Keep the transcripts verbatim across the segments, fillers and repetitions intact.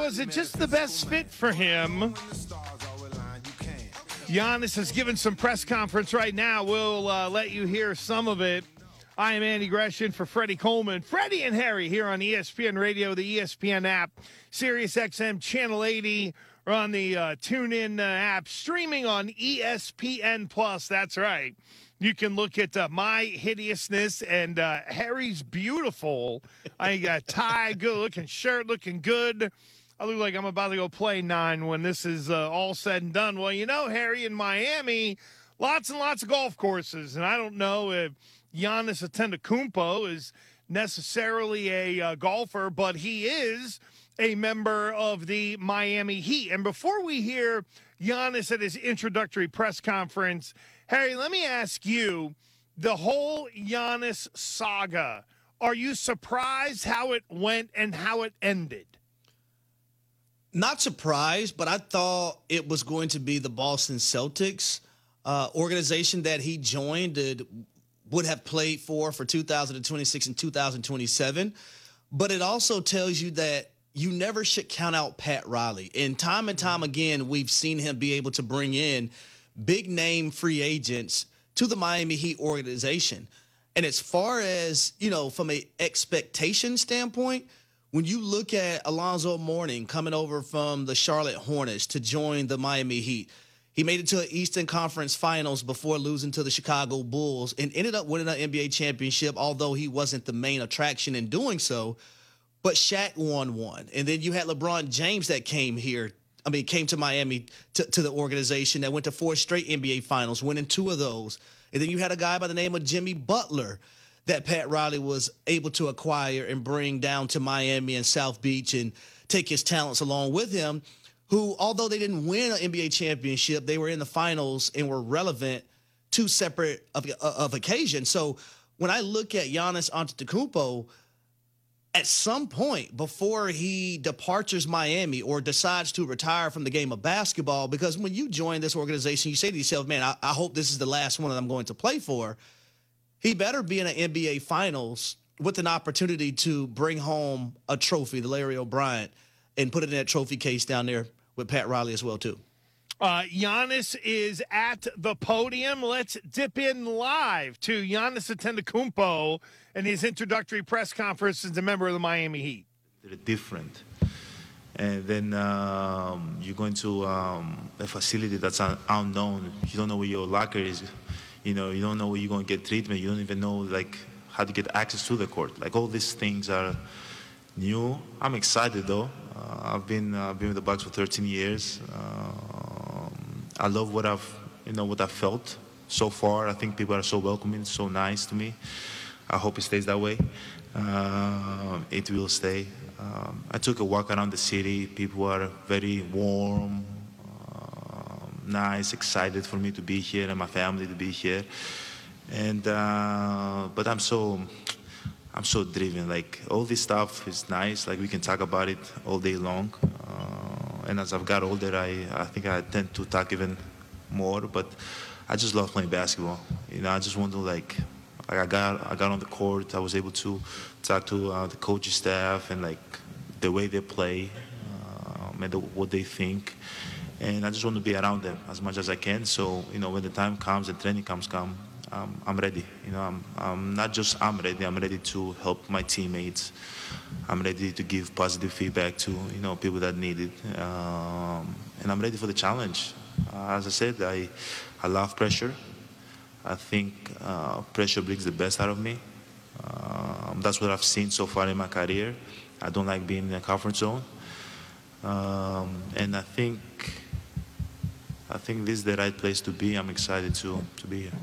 was it just the best fit for him? Giannis has given some press conference right now. We'll uh, let you hear some of it. I am Andy Gresham for Freddie Coleman. Freddie and Harry here on E S P N Radio, the E S P N app, Sirius X M Channel eighty, or on the uh, TuneIn uh, app, streaming on E S P N Plus. That's right. You can look at uh, my hideousness and uh, Harry's beautiful. I got tie, good-looking shirt, looking good. I look like I'm about to go play nine when this is uh, all said and done. Well, you know, Harry, in Miami, lots and lots of golf courses, and I don't know if Giannis Antetokounmpo is necessarily a uh, golfer, but he is a member of the Miami Heat. And before we hear Giannis at his introductory press conference, Harry, let me ask you, the whole Giannis saga, are you surprised how it went and how it ended? Not surprised, but I thought it was going to be the Boston Celtics uh, organization that he joined that would have played for for two thousand twenty-six and two thousand twenty-seven. But it also tells you that you never should count out Pat Riley. And time and time again, we've seen him be able to bring in big name free agents to the Miami Heat organization. And as far as, you know, from an expectation standpoint, when you look at Alonzo Mourning coming over from the Charlotte Hornets to join the Miami Heat, he made it to an Eastern Conference Finals before losing to the Chicago Bulls and ended up winning an N B A championship, although he wasn't the main attraction in doing so. But Shaq won one. And then you had LeBron James that came here, I mean, came to Miami to, to the organization that went to four straight N B A Finals, winning two of those. And then you had a guy by the name of Jimmy Butler that Pat Riley was able to acquire and bring down to Miami and South Beach and take his talents along with him, who, although they didn't win an N B A championship, they were in the finals and were relevant two separate of, of occasions. So when I look at Giannis Antetokounmpo, at some point before he departures Miami or decides to retire from the game of basketball, because when you join this organization, you say to yourself, man, I, I hope this is the last one that I'm going to play for. He better be in an N B A Finals with an opportunity to bring home a trophy, the Larry O'Brien, and put it in that trophy case down there with Pat Riley as well, too. Uh, Giannis is at the podium. Let's dip in live to Giannis Antetokounmpo and his introductory press conference as a member of the Miami Heat. They're different. And then um, you go into um, a facility that's un- unknown. You don't know where your locker is. You know, you don't know where you're going to get treatment. You don't even know, like, how to get access to the court. Like, all these things are new. I'm excited, though. Uh, I've been uh, been with the Bucks for thirteen years. Um, I love what I've, you know, what I've felt so far. I think people are so welcoming, so nice to me. I hope it stays that way. Uh, it will stay. Um, I took a walk around the city. People are very warm, nice, excited for me to be here and my family to be here. And uh, but I'm so I'm so driven. Like, all this stuff is nice. Like, we can talk about it all day long. Uh, and as I've got older, I I think I tend to talk even more. But I just love playing basketball. You know, I just want to like. Like I got I got on the court. I was able to talk to uh, the coaching staff and like the way they play um, and the, what they think. And I just want to be around them as much as I can. So, you know, when the time comes and training comes come, um, I'm ready. You know, I'm, I'm not just I'm ready. I'm ready to help my teammates. I'm ready to give positive feedback to, you know, people that need it. Um, and I'm ready for the challenge. Uh, as I said, I, I love pressure. I think uh, pressure brings the best out of me. Um, that's what I've seen so far in my career. I don't like being in a comfort zone. Um, and I think I think this is the right place to be. I'm excited to, to be here.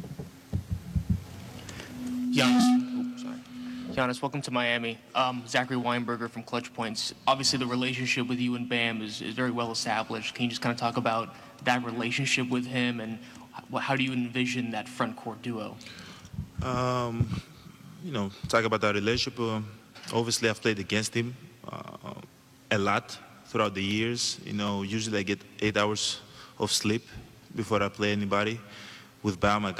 Giannis, oh, sorry. Giannis, welcome to Miami. Um, Zachary Weinberger from Clutch Points. Obviously, the relationship with you and Bam is, is very well established. Can you just kind of talk about that relationship with him and how do you envision that front court duo? Um, you know, talk about that relationship. Uh, obviously, I've played against him uh, a lot throughout the years. You know, usually I get eight hours of sleep before I play anybody. With Bam, I